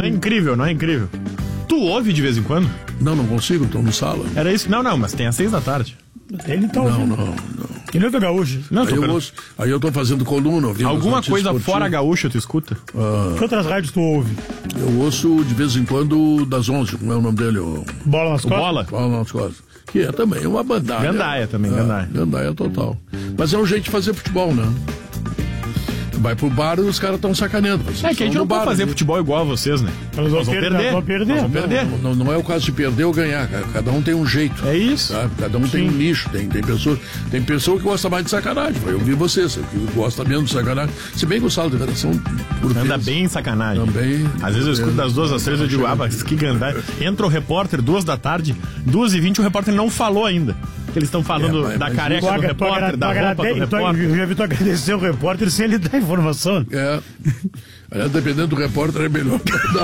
é incrível, não é incrível? Tu ouve de vez em quando? Não consigo, tô no sala. Era isso? Não, mas tem às 6 da tarde. Ele tá ouvindo. Não. Ele não é do Gaúcho. Não, Aí eu tô fazendo coluna. Alguma coisa fora Gaúcha tu escuta? Que outras rádios tu ouve? Eu ouço de vez em quando das 11, como é o nome dele? Bola nas costas? Bola nas costas. Que é também uma bandalha. Gandaia também, gandaia. Gandaia total. Mas é um jeito de fazer futebol, né? Vai pro bar e os caras estão sacaneando. É que a gente não pode fazer futebol igual a vocês, né? Nós vamos perder. Nós vamos perder. Não é o caso de perder ou ganhar. Cada um tem um jeito. É isso. Sabe? Cada um tem um nicho. Tem pessoa que gosta mais de sacanagem. Eu vi vocês, que gosta menos de sacanagem. Se bem que o sala de redação anda bem em sacanagem. Também. Às vezes eu escuto das 2 às 3 eu digo, mas que gandaia. Entra o repórter 2 da tarde, 2h20 o repórter não falou ainda. Que eles estão falando da careca do repórter, da roupa do repórter. Eu já vi tu agradecer o repórter sem ele dar informação. Dependendo do repórter é melhor.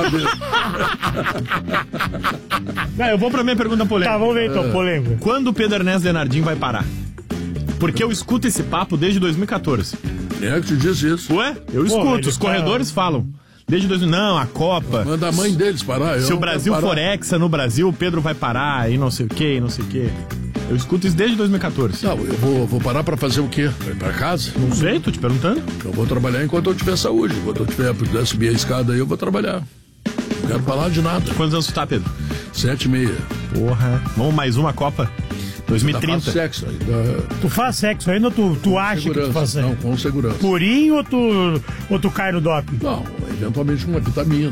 Eu vou pra minha pergunta polêmica. Tá, vamos ver então, polêmica. Quando o Pedro Ernesto Denardim vai parar? Porque eu escuto esse papo desde 2014. É que tu diz isso. Ué? Eu escuto, os corredores falam. Desde 2000, não, a Copa. Manda a mãe deles parar. Se o Brasil for hexa no Brasil, o Pedro vai parar e não sei o quê. Eu escuto isso desde 2014. Não, eu vou parar pra fazer o quê? Vai pra casa? Não sei, tô te perguntando. Eu vou trabalhar enquanto eu tiver saúde. Enquanto eu puder subir a escada aí, eu vou trabalhar. Não quero falar de nada. Quantos anos tu tá, Pedro? 7,5. Porra. Vamos mais uma Copa? 2030. Faz sexo aí. Tu faz sexo ainda ou tu acha que tu faz sexo? Não, com segurança. Purinho ou tu cai no doping? Não, eventualmente uma vitamina.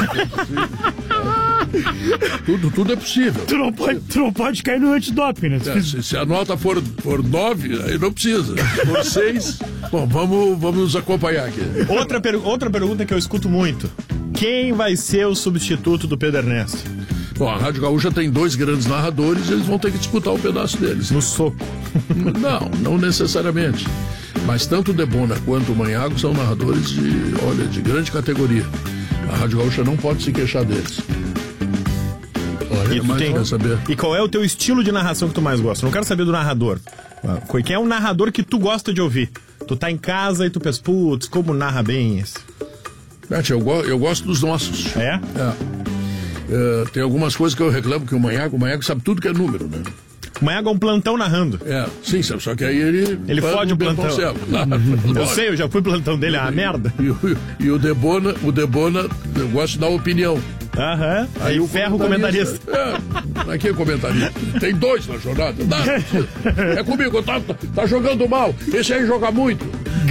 Tudo é possível. Tu não pode cair no antidoping, né? Se a nota for 9, aí não precisa. For 6, bom, vamos nos acompanhar aqui. Outra pergunta que eu escuto muito. Quem vai ser o substituto do Pedro Ernesto? Bom, a Rádio Gaúcha tem 2 grandes narradores, eles vão ter que disputar um pedaço deles. No soco. Não necessariamente. Mas tanto o Debona quanto o Manhago são narradores de grande categoria. A Rádio Gaúcha não pode se queixar deles. E qual é o teu estilo de narração que tu mais gosta? Não quero saber do narrador. Quem é um narrador que tu gosta de ouvir? Tu tá em casa e tu pensa, putz, como narra bem esse? Eu gosto dos nossos. É? Tem algumas coisas que eu reclamo que o Manhago sabe tudo que é número, né? O Manhago é um plantão narrando. Sim, só que aí ele fode o plantão. Eu sei, eu já fui plantão dele, é uma merda. E o Debona, eu gosto de dar opinião. Aí o ferro comentarista. Aqui é comentarista. Tem 2 na jornada. É comigo, tá jogando mal. Esse aí joga muito.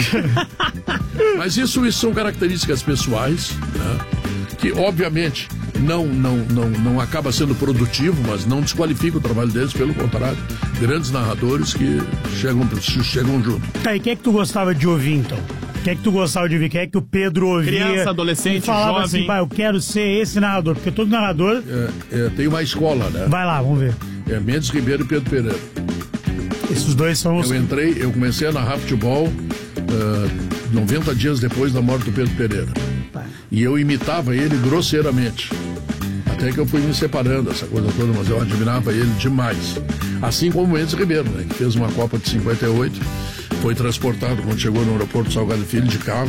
Mas isso são características pessoais, né? Que obviamente não acaba sendo produtivo, mas não desqualifica o trabalho deles, pelo contrário. Grandes narradores que chegam junto. Tá, e quem é que tu gostava de ouvir, então? Quem é que tu gostava de ouvir? Quem é que o Pedro ouvia? Criança, adolescente, falava jovem. assim, eu quero ser esse narrador, porque todo narrador... Tem uma escola, né? Vai lá, vamos ver. Mendes Ribeiro e Pedro Pereira. Esses dois são os... Eu comecei a narrar futebol 90 dias depois da morte do Pedro Pereira. E eu imitava ele grosseiramente. Até que eu fui me separando, essa coisa toda, mas eu admirava ele demais. Assim como o Mendes Ribeiro, né, que fez uma Copa de 58, foi transportado quando chegou no aeroporto Salgado Filho de carro,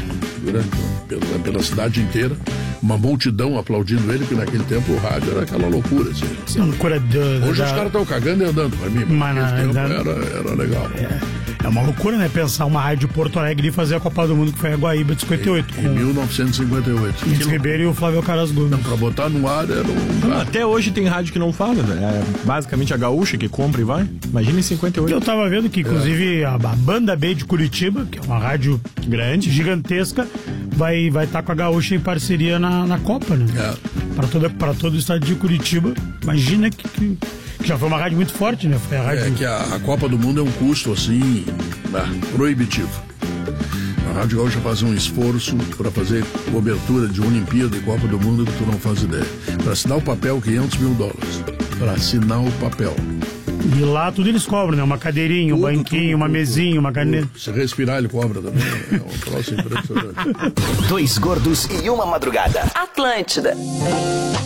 pela cidade inteira. Uma multidão aplaudindo ele, porque naquele tempo o rádio era aquela loucura. Assim. Hoje os caras estão cagando e andando pra mim, mas naquele tempo era legal. É uma loucura, né? Pensar uma rádio de Porto Alegre e fazer a Copa do Mundo, que foi a Guaíba de 58. Em 1958. Mendes Ribeiro e o Flávio Caras Gomes. Pra botar no ar era um... Até hoje tem rádio que não fala, né? É basicamente a Gaúcha que compra e vai. Imagina em 58. Eu tava vendo que, inclusive, a Banda B de Curitiba, que é uma rádio grande, gigantesca, vai estar com a Gaúcha em parceria na Copa, né? Para todo o estado de Curitiba. Imagina que já foi uma rádio muito forte, né? Foi a rádio... que a Copa do Mundo é um custo, assim, proibitivo. A Rádio Gaúcha faz um esforço para fazer cobertura de Olimpíada e Copa do Mundo que tu não faz ideia. Para assinar o papel, $500 mil. Para assinar o papel. E lá tudo eles cobram, né? Uma cadeirinha, um banquinho, uma mesinha, uma caneta. Se respirar, ele cobra também. É um troço impressionante. 2 gordos e uma madrugada. Atlântida.